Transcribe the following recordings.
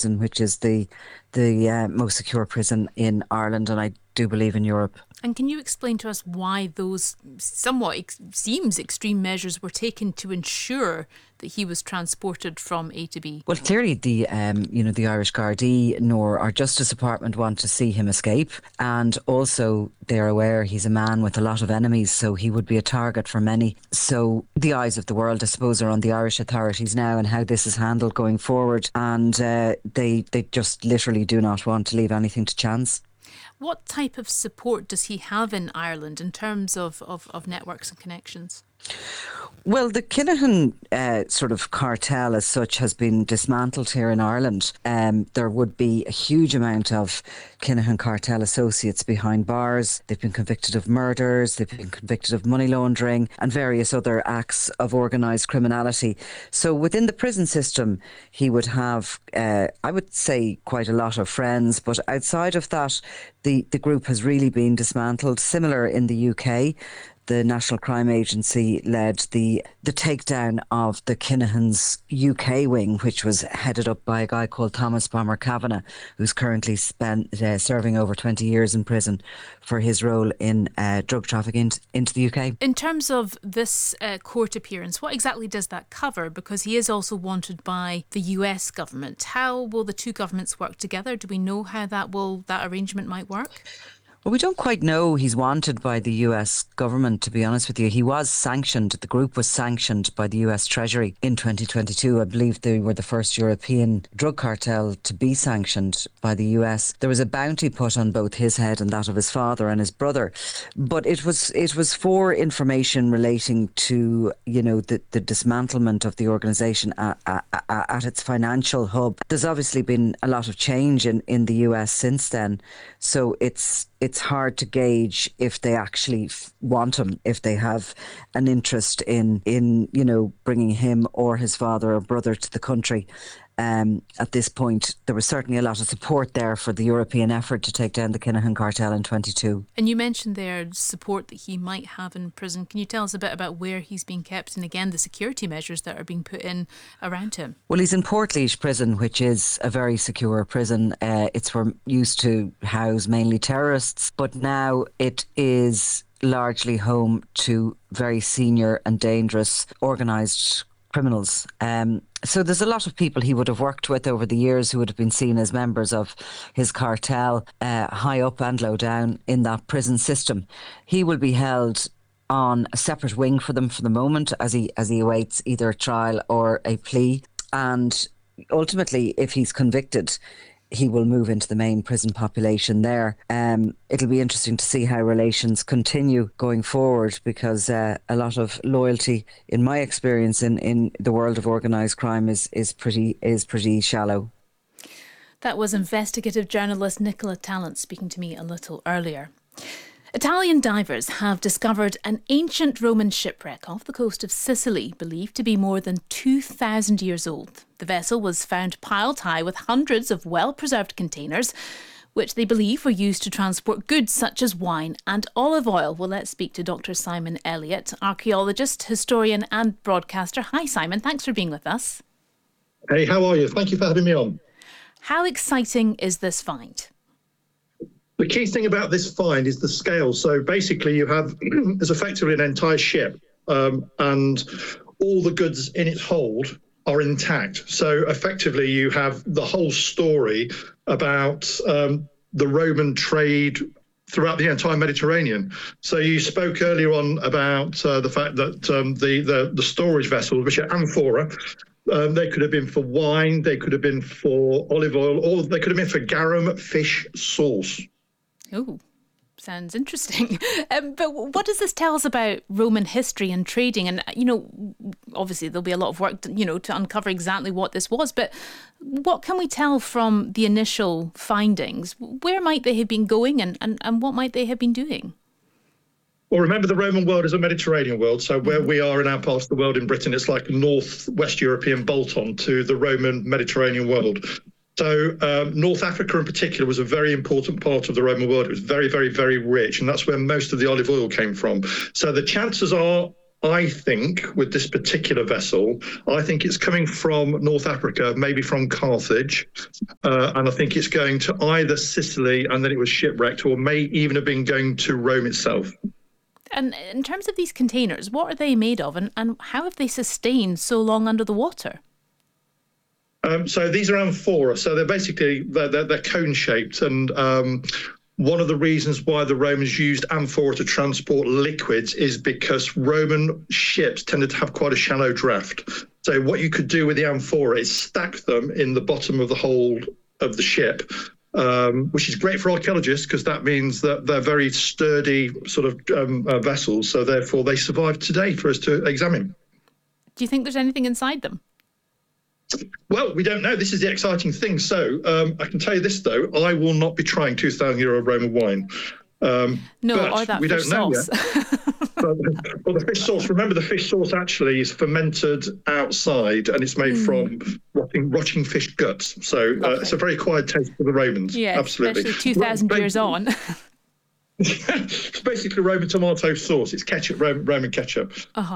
prison, which is the most secure prison in Ireland, and I do believe in Europe. And can you explain to us why those somewhat seems extreme measures were taken to ensure that he was transported from A to B? Well, clearly the Irish Gardaí nor our Justice Department want to see him escape, and also they're aware he's a man with a lot of enemies, so he would be a target for many. So the eyes of the world, I suppose, are on the Irish authorities now and how this is handled going forward, and they just literally do not want to leave anything to chance. What type of support does he have in Ireland in terms of networks and connections? Well, the Kinahan sort of cartel as such has been dismantled here in Ireland. There would be a huge amount of Kinahan cartel associates behind bars. They've been convicted of murders, they've been convicted of money laundering and various other acts of organised criminality. So within the prison system, he would have, I would say, quite a lot of friends. But outside of that, the group has really been dismantled. Similar in the UK. The National Crime Agency led the takedown of the Kinahan's UK wing, which was headed up by a guy called Thomas Bomber Kavanagh, who's currently serving over 20 years in prison for his role in drug trafficking into the UK. In terms of this court appearance, what exactly does that cover? Because he is also wanted by the US government. How will the two governments work together? Do we know how that arrangement might work? Well, we don't quite know he's wanted by the US government, to be honest with you. He was sanctioned. The group was sanctioned by the US Treasury in 2022. I believe they were the first European drug cartel to be sanctioned by the US. There was a bounty put on both his head and that of his father and his brother. But it was for information relating to, the dismantlement of the organisation at its financial hub. There's obviously been a lot of change in the US since then. So it's hard to gauge if they actually want him, if they have an interest in bringing him or his father or brother to the country. At this point, there was certainly a lot of support there for the European effort to take down the Kinahan cartel in 22. And you mentioned there support that he might have in prison. Can you tell us a bit about where he's being kept and again the security measures that are being put in around him? Well, he's in Portlaoise prison, which is a very secure prison. It's used to house mainly terrorists, but now it is largely home to very senior and dangerous organised criminals. So there's a lot of people he would have worked with over the years who would have been seen as members of his cartel, high up and low down in that prison system. He will be held on a separate wing for them for the moment as he awaits either a trial or a plea. And ultimately, if he's convicted, he will move into the main prison population there. It'll be interesting to see how relations continue going forward, because a lot of loyalty, in my experience, in the world of organised crime is pretty shallow. That was investigative journalist Nicola Tallant speaking to me a little earlier. Italian divers have discovered an ancient Roman shipwreck off the coast of Sicily, believed to be more than 2,000 years old. The vessel was found piled high with hundreds of well-preserved containers, which they believe were used to transport goods such as wine and olive oil. Well, let's speak to Dr. Simon Elliott, archaeologist, historian and broadcaster. Hi, Simon. Thanks for being with us. Hey, how are you? Thank you for having me on. How exciting is this find? The key thing about this find is the scale. So basically you have, there's effectively an entire ship and all the goods in its hold are intact. So effectively you have the whole story about the Roman trade throughout the entire Mediterranean. So you spoke earlier on about the fact that the storage vessels, which are amphora, they could have been for wine, they could have been for olive oil, or they could have been for garum fish sauce. Oh, sounds interesting. But what does this tell us about Roman history and trading? And, obviously there'll be a lot of work, to uncover exactly what this was. But what can we tell from the initial findings? Where might they have been going and what might they have been doing? Well, remember, the Roman world is a Mediterranean world. So where we are in our part of the world in Britain, it's like a north-west European bolt-on to the Roman Mediterranean world. So North Africa in particular was a very important part of the Roman world. It was very, very, very rich, and that's where most of the olive oil came from. So the chances are I think with this particular vessel, I think it's coming from North Africa, maybe from Carthage, and I think it's going to either Sicily and then it was shipwrecked, or may even have been going to Rome itself. And in terms of these containers, what are they made of, and how have they sustained so long under the water? So these are amphora. So they're basically they're cone shaped, and one of the reasons why the Romans used amphora to transport liquids is because Roman ships tended to have quite a shallow draft. So what you could do with the amphora is stack them in the bottom of the hold of the ship, which is great for archaeologists because that means that they're very sturdy sort of vessels. So therefore they survive today for us to examine. Do you think there's anything inside them? Well, we don't know. This is the exciting thing. So I can tell you this, though. I will not be trying 2,000 euro Roman wine. No, or that we fish don't know sauce. Well, the fish sauce, remember the fish sauce actually is fermented outside and it's made from rotting fish guts. So it's a very quiet taste for the Romans. Yeah, absolutely. Especially 2,000 years on. It's basically Roman tomato sauce. It's ketchup, Roman ketchup.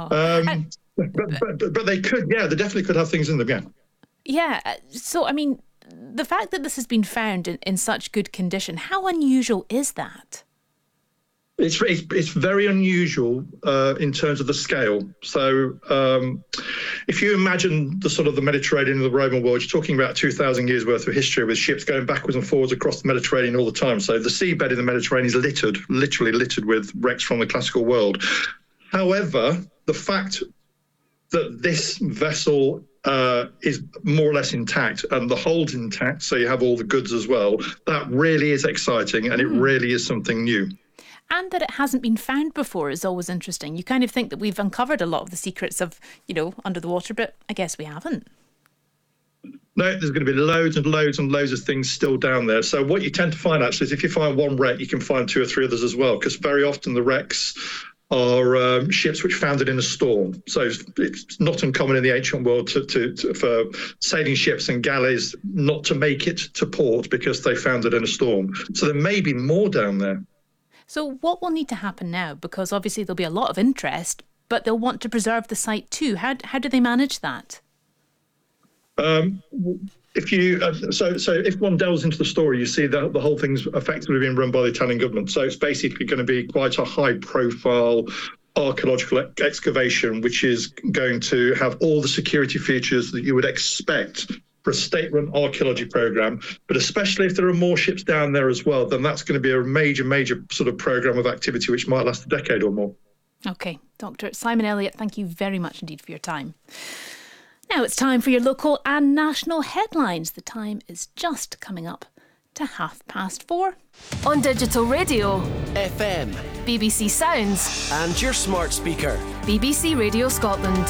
But they could, they definitely could have things in them, yeah. Yeah, so, I mean, the fact that this has been found in such good condition, how unusual is that? It's very unusual in terms of the scale. So if you imagine the sort of the Mediterranean and the Roman world, you're talking about 2,000 years worth of history with ships going backwards and forwards across the Mediterranean all the time. So the seabed in the Mediterranean is literally littered with wrecks from the classical world. However, the fact that this vessel is more or less intact and the hold's intact, so you have all the goods as well, that really is exciting and it really is something new. And that it hasn't been found before is always interesting. You kind of think that we've uncovered a lot of the secrets of, under the water, but I guess we haven't. No, there's going to be loads and loads and loads of things still down there. So what you tend to find actually is if you find one wreck, you can find 2 or 3 others as well, because very often the wrecks are ships which foundered in a storm. So it's not uncommon in the ancient world for sailing ships and galleys not to make it to port because they foundered in a storm. So there may be more down there. So what will need to happen now? Because obviously there'll be a lot of interest, but they'll want to preserve the site too. How do they manage that? If one delves into the story, you see that the whole thing's effectively being run by the Italian government. So it's basically going to be quite a high-profile archaeological excavation, which is going to have all the security features that you would expect for a state-run archaeology program. But especially if there are more ships down there as well, then that's going to be a major sort of program of activity which might last a decade or more. OK, Dr. Simon Elliott, thank you very much indeed for your time. Now it's time for your local and national headlines. The time is just coming up to 4:30. On digital radio, FM, BBC Sounds and your smart speaker, BBC Radio Scotland.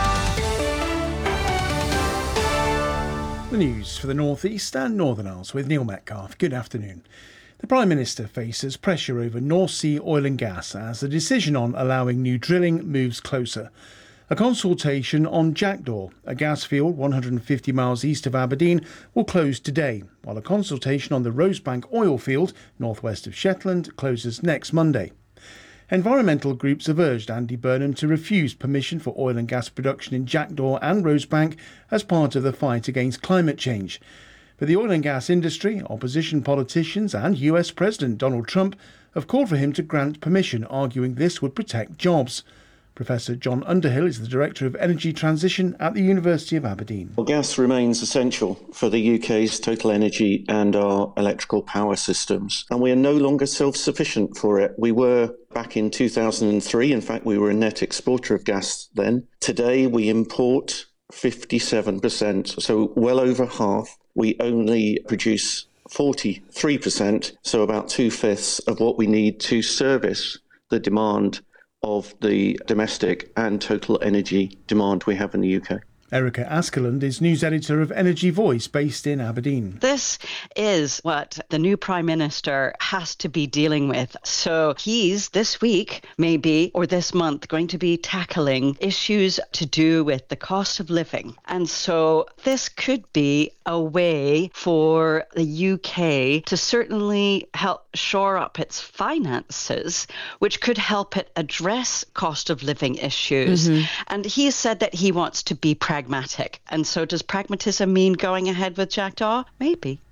The news for the North East and Northern Isles with Neil Metcalfe. Good afternoon. The Prime Minister faces pressure over North Sea oil and gas as the decision on allowing new drilling moves closer. A consultation on Jackdaw, a gas field 150 miles east of Aberdeen, will close today, while a consultation on the Rosebank oil field, northwest of Shetland, closes next Monday. Environmental groups have urged Andy Burnham to refuse permission for oil and gas production in Jackdaw and Rosebank as part of the fight against climate change. But the oil and gas industry, opposition politicians and US President Donald Trump have called for him to grant permission, arguing this would protect jobs. Professor John Underhill is the Director of Energy Transition at the University of Aberdeen. Well, gas remains essential for the UK's total energy and our electrical power systems. And we are no longer self-sufficient for it. We were back in 2003. In fact, we were a net exporter of gas then. Today, we import 57%, so well over half. We only produce 43%, so about 2/5 of what we need to service the demand of the domestic and total energy demand we have in the UK. Erica Askeland is news editor of Energy Voice based in Aberdeen. This is what the new Prime Minister has to be dealing with. So he's this week, maybe, or this month, going to be tackling issues to do with the cost of living. And so this could be a way for the UK to certainly help shore up its finances, which could help it address cost of living issues. And he has said that he wants to be pragmatic. And so does pragmatism mean going ahead with Jackdaw? Maybe.